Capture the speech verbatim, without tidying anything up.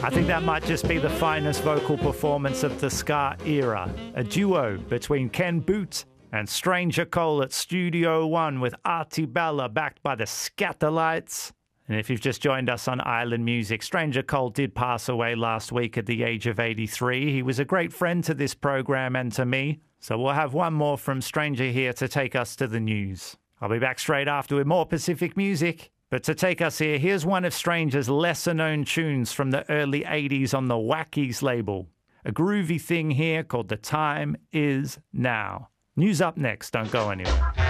I think that might just be the finest vocal performance of the ska era. A duo between Ken Boothe and Stranger Cole at Studio One with Artie Bella backed by the Scatterlights. And if you've just joined us on Island Music, Stranger Cole did pass away last week at the age of eighty-three. He was a great friend to this program and to me. So we'll have one more from Stranger here to take us to the news. I'll be back straight after with more Pacific music. But to take us here, here's one of Stranger's lesser-known tunes from the early eighties on the Wackies label. A groovy thing here called The Time Is Now. News up next. Don't go anywhere.